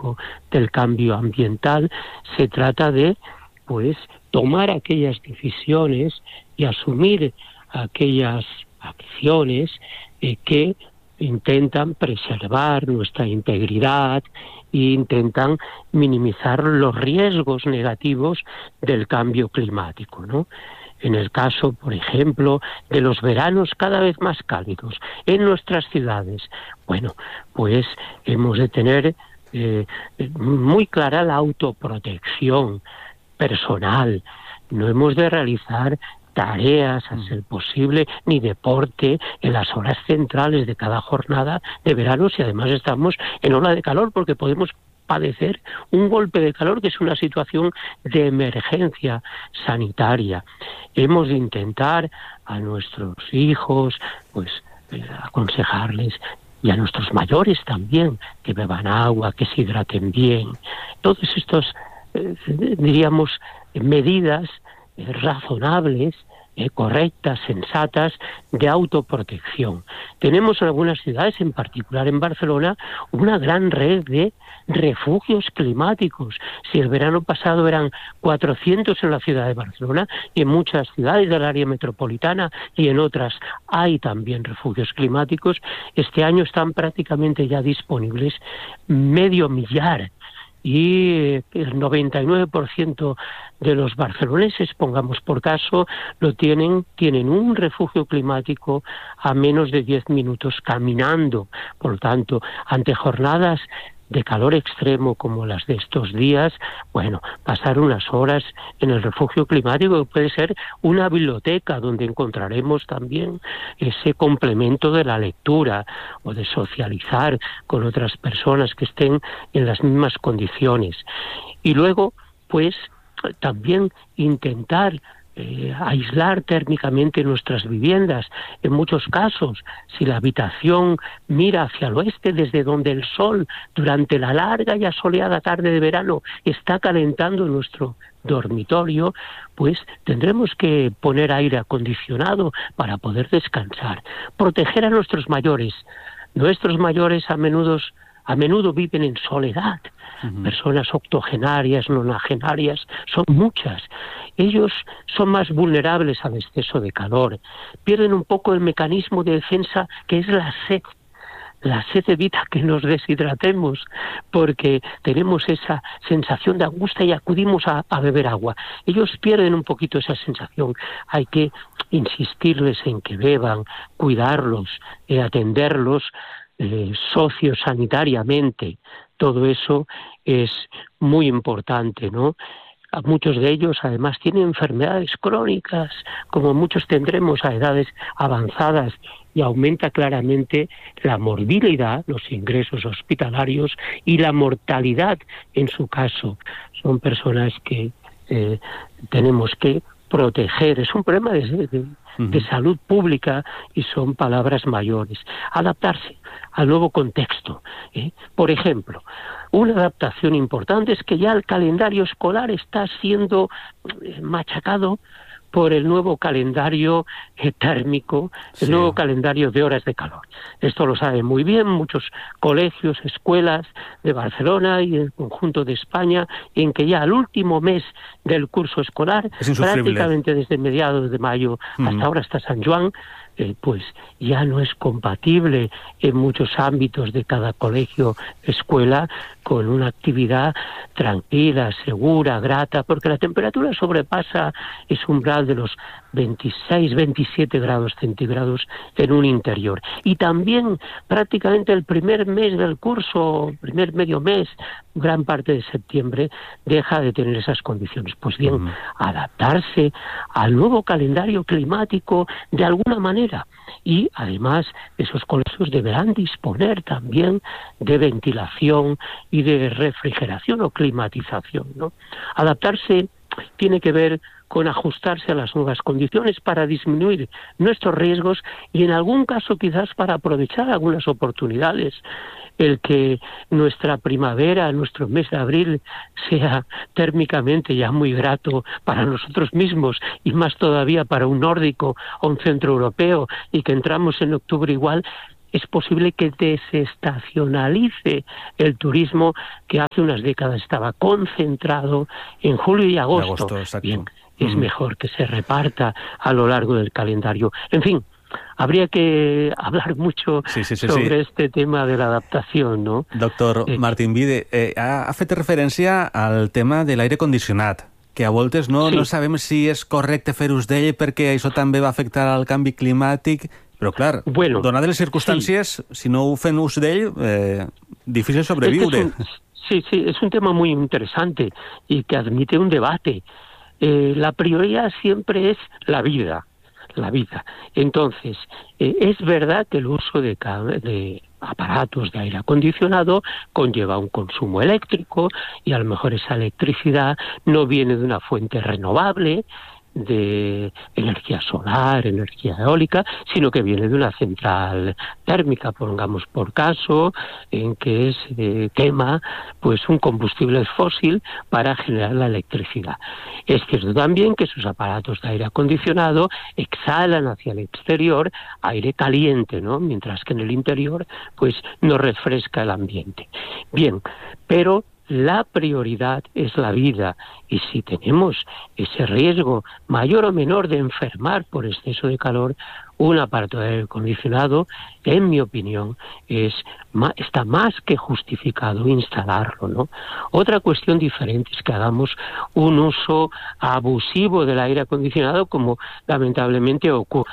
climático, del cambio ambiental. Se trata de, pues, tomar aquellas decisiones y asumir aquellas acciones que intentan preservar nuestra integridad e intentan minimizar los riesgos negativos del cambio climático, ¿no? En el caso, por ejemplo, de los veranos cada vez más cálidos en nuestras ciudades, bueno, pues hemos de tener muy clara la autoprotección personal. No hemos de realizar tareas, a ser posible, ni deporte en las horas centrales de cada jornada de verano, si además estamos en ola de calor, porque podemos padecer un golpe de calor, que es una situación de emergencia sanitaria. Hemos de intentar a nuestros hijos, pues, aconsejarles, y a nuestros mayores también, que beban agua, que se hidraten bien. Todos estos, diríamos, medidas razonables, correctas, sensatas, de autoprotección. Tenemos en algunas ciudades, en particular en Barcelona, una gran red de refugios climáticos. Si el verano pasado eran 400 en la ciudad de Barcelona, y en muchas ciudades del área metropolitana y en otras hay también refugios climáticos, este año están prácticamente ya disponibles medio millar. Y el 99% de los barceloneses, pongamos por caso, tienen un refugio climático a menos de 10 minutos caminando. Por lo tanto, ante jornadas de calor extremo como las de estos días, bueno, pasar unas horas en el refugio climático puede ser una biblioteca donde encontraremos también ese complemento de la lectura o de socializar con otras personas que estén en las mismas condiciones. Y luego, pues, también intentar aislar térmicamente nuestras viviendas. En muchos casos, si la habitación mira hacia el oeste, desde donde el sol durante la larga y asoleada tarde de verano está calentando nuestro dormitorio, pues tendremos que poner aire acondicionado para poder descansar. Proteger a nuestros mayores. Nuestros mayores a menudo viven en soledad. Personas octogenarias, nonagenarias, son muchas. Ellos son más vulnerables al exceso de calor. Pierden un poco el mecanismo de defensa que es la sed. La sed evita que nos deshidratemos porque tenemos esa sensación de angustia y acudimos a beber agua. Ellos pierden un poquito esa sensación. Hay que insistirles en que beban, cuidarlos, atenderlos sociosanitariamente. Todo eso es muy importante, ¿no? A muchos de ellos, además, tienen enfermedades crónicas, como muchos tendremos a edades avanzadas, y aumenta claramente la morbilidad, los ingresos hospitalarios y la mortalidad en su caso. Son personas que tenemos que proteger. Es un problema de salud pública y son palabras mayores. Adaptarse al nuevo contexto. Por ejemplo, una adaptación importante es que ya el calendario escolar está siendo machacado por el nuevo calendario térmico, el nuevo calendario de horas de calor. Esto lo saben muy bien muchos colegios, escuelas de Barcelona y el conjunto de España, en que ya el último mes del curso escolar, prácticamente desde mediados de mayo hasta ahora, hasta San Juan, pues ya no es compatible en muchos ámbitos de cada colegio, escuela, con una actividad tranquila, segura, grata, porque la temperatura sobrepasa ese umbral de los 26, 27 grados centígrados en un interior. Y también prácticamente el primer mes del curso, primer medio mes, gran parte de septiembre, deja de tener esas condiciones. Pues bien, adaptarse al nuevo calendario climático de alguna manera. Y además esos colegios deberán disponer también de ventilación y de refrigeración o climatización, ¿no? Adaptarse tiene que ver con ajustarse a las nuevas condiciones para disminuir nuestros riesgos y en algún caso quizás para aprovechar algunas oportunidades. El que nuestra primavera, nuestro mes de abril, sea térmicamente ya muy grato para nosotros mismos y más todavía para un nórdico o un centroeuropeo, y que entramos en octubre igual, es posible que desestacionalice el turismo que hace unas décadas estaba concentrado en julio y agosto. Bien, es mejor que se reparta a lo largo del calendario. En fin, habría que hablar mucho sobre este tema de la adaptación, no? Doctor Martín Vide, ha fet referència al tema de l'aire condicionat, que a voltes no sabem si és correcte fer ús d'ell perquè això també va afectar al canvi climàtic, però clar, donades les circumstàncies, si no fem ús d'ell, difícil sobreviure. Sí, es un tema muy interesante y que admite un debate. La prioridad siempre es la vida. Entonces, es verdad que el uso de aparatos de aire acondicionado conlleva un consumo eléctrico y a lo mejor esa electricidad no viene de una fuente renovable, de energía solar, energía eólica, sino que viene de una central térmica, pongamos por caso, en que se quema pues un combustible fósil para generar la electricidad. Es cierto también que esos aparatos de aire acondicionado exhalan hacia el exterior aire caliente, ¿no? Mientras que en el interior pues no refresca el ambiente. Bien, pero la prioridad es la vida y si tenemos ese riesgo mayor o menor de enfermar por exceso de calor, un aparato de aire acondicionado, en mi opinión, está más que justificado instalarlo, ¿no? Otra cuestión diferente es que hagamos un uso abusivo del aire acondicionado, como lamentablemente ocurre.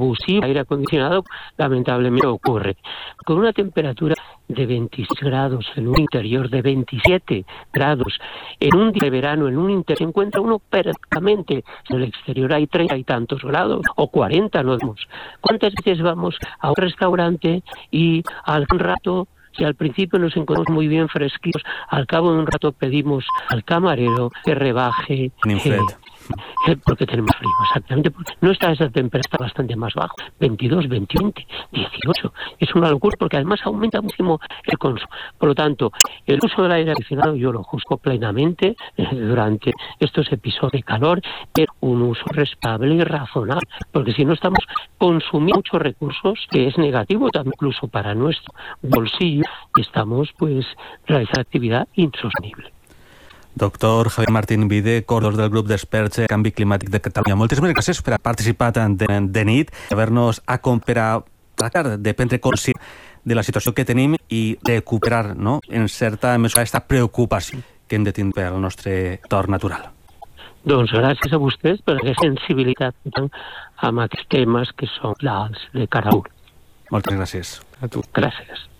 Con una temperatura de 26 grados en un interior de 27 grados, en un día de verano, en un interior, se encuentra uno perfectamente. En el exterior hay 30 y tantos grados, o 40, no vemos. ¿Cuántas veces vamos a un restaurante y al rato, si al principio nos encontramos muy bien fresquitos, al cabo de un rato pedimos al camarero que rebaje porque tenemos frío, exactamente, porque no está esa temperatura, está bastante más bajo, 22, 20, 18, es una locura porque además aumenta muchísimo el consumo. Por lo tanto, el uso del aire acondicionado yo lo juzgo plenamente durante estos episodios de calor, pero un uso responsable y razonable, porque si no estamos consumiendo muchos recursos, que es negativo también incluso para nuestro bolsillo, y estamos pues realizando actividad insostenible. Doctor Javier Martín Vide, coordinador del grup d'experts en canvi climàtic de Catalunya. Moltíssimes gràcies per haver participat de nit, haver-nos per a tractar de prendre consciència de la situació que tenim i recuperar, no?, en certa mesura aquesta preocupació que hem de tenir per al nostre entorn natural. Doncs gràcies a vostès per la sensibilitat amb aquests temes que són de cara a un. Moltes gràcies. A tu. Gràcies.